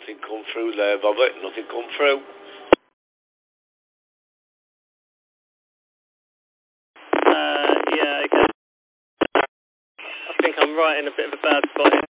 Nothing come through there, Robert. Nothing come through. Yeah, okay. I think I'm right in a bit of a bad spot here.